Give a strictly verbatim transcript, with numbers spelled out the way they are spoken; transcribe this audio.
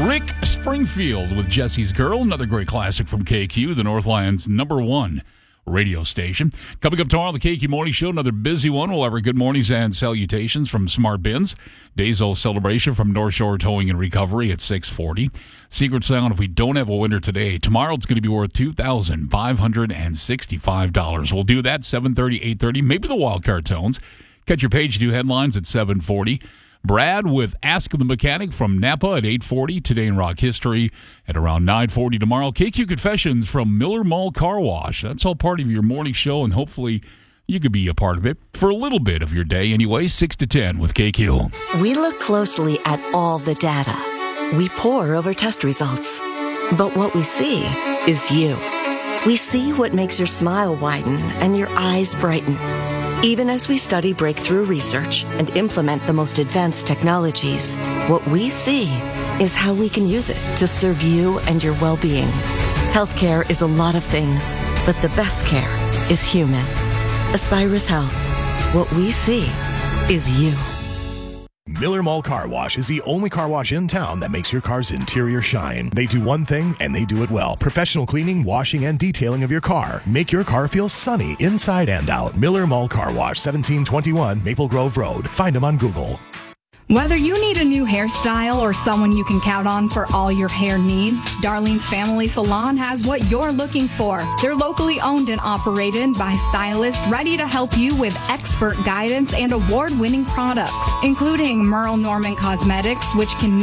Rick Springfield with Jesse's Girl, another great classic from K Q, the Northland's number one radio station. Coming up tomorrow, the K Q Morning Show, another busy one. We'll have our good mornings and salutations from Smart Bins. Days old celebration from North Shore Towing and Recovery at six forty. Secret Sound, if we don't have a winner today, tomorrow it's going to be worth two thousand five hundred sixty-five dollars. We'll do that seven thirty, eight thirty, maybe the Wildcard Tones. Catch your page two headlines at seven forty. Brad with Ask the Mechanic from Napa at eight forty. Today in Rock History at around nine forty tomorrow. K Q Confessions from Miller Mall Car Wash. That's all part of your morning show, and hopefully you could be a part of it for a little bit of your day anyway. six to ten with K Q. We look closely at all the data. We pore over test results. But what we see is you. We see what makes your smile widen and your eyes brighten. Even as we study breakthrough research and implement the most advanced technologies, what we see is how we can use it to serve you and your well-being. Healthcare is a lot of things, but the best care is human. Aspirus Health. What we see is you. Miller Mall Car Wash is the only car wash in town that makes your car's interior shine. They do one thing, and they do it well. Professional cleaning, washing, and detailing of your car. Make your car feel sunny inside and out. Miller Mall Car Wash, seventeen twenty-one Maple Grove Road. Find them on Google. Whether you need a new hairstyle or someone you can count on for all your hair needs, Darlene's Family Salon has what you're looking for. They're locally owned and operated by stylists ready to help you with expert guidance and award-winning products, including Merle Norman Cosmetics, which can